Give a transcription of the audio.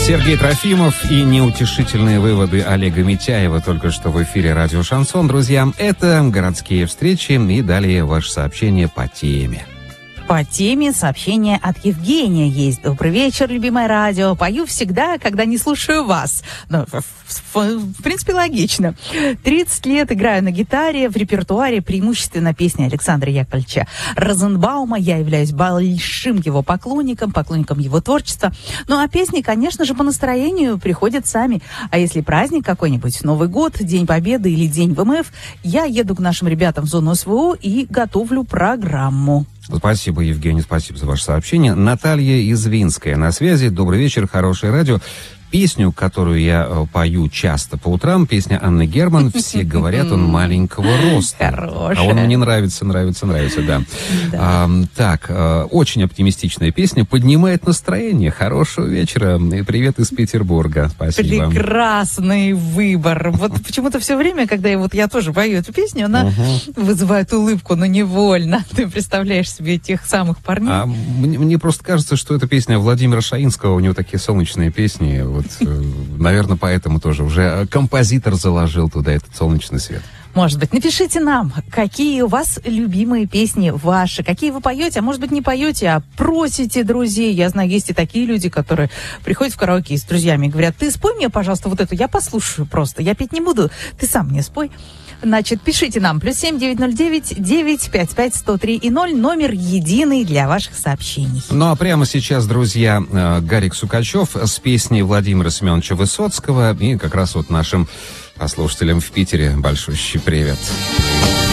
Сергей Трофимов и неутешительные выводы Олега Митяева только что в эфире радио «Шансон». Друзья, это городские встречи и далее ваше сообщение по теме. По теме сообщение от Евгения есть. Добрый вечер, любимое радио. Пою всегда, когда не слушаю вас. Ну, в принципе, логично. 30 лет играю на гитаре. В репертуаре преимущественно песни Александра Яковлевича Розенбаума. Я являюсь большим его поклонником его творчества. Ну, а песни, конечно же, по настроению приходят сами. А если праздник какой-нибудь, Новый год, День Победы или День ВМФ, я еду к нашим ребятам в зону СВО и готовлю программу. Спасибо, Евгений, спасибо за ваше сообщение. Наталья из Винска на связи. Добрый вечер, хорошее радио. Песню, которую я пою часто по утрам, песня Анны Герман, все говорят, он маленького роста. Хорошая. А он мне нравится, да. Так, очень оптимистичная песня, поднимает настроение. Хорошего вечера и привет из Петербурга. Спасибо. Прекрасный выбор. Вот почему-то все время, когда я тоже пою эту песню, она вызывает улыбку, но невольно. Ты представляешь себе тех самых парней. Мне просто кажется, что это песня Владимира Шаинского, у него такие солнечные песни. Вот, наверное, поэтому тоже уже композитор заложил туда этот солнечный свет. Может быть. Напишите нам, какие у вас любимые песни ваши, какие вы поете, а может быть не поете, а просите друзей. Я знаю, есть и такие люди, которые приходят в караоке с друзьями и говорят: ты спой мне, пожалуйста, вот эту, я послушаю просто, я петь не буду, ты сам мне спой. Значит, пишите нам, +7 909 955 103 и 0, номер единый для ваших сообщений. Ну а прямо сейчас, друзья, Гарик Сукачев с песней Владимира Семеновича Высоцкого и как раз вот нашим слушателям в Питере большущий привет.